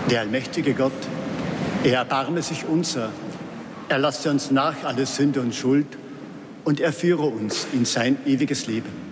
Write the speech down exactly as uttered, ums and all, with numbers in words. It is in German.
Der allmächtige Gott, er erbarme sich unser, er lasse uns nach alle Sünde und Schuld und er führe uns in sein ewiges Leben.